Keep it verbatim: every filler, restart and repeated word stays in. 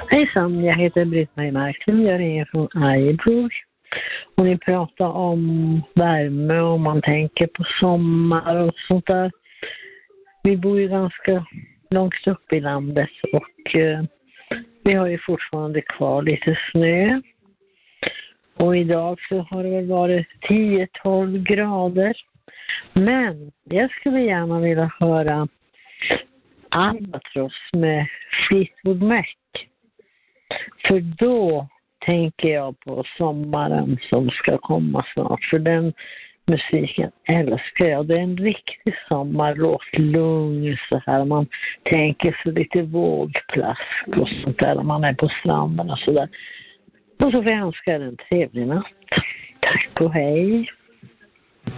Hejsan, jag heter Britt-Marie Marklund, jag ringer från Arjeplog. Och ni pratar om värme och man tänker på sommar och sånt där. Vi bor ju ganska långt upp i landet och eh, vi har ju fortfarande kvar lite snö. Och idag så har det väl varit tio till tolv grader. Men jag skulle gärna vilja höra Albatross med Fleetwood Mac. För då tänker jag på sommaren som ska komma snart. För den musiken älskar jag. Det är en riktig sommarlåt, lugn så här. Man tänker sig lite vågplask och sånt där. När man är på stranden och sådär. Och så får jag önska er en trevlig natt. Tack och hej.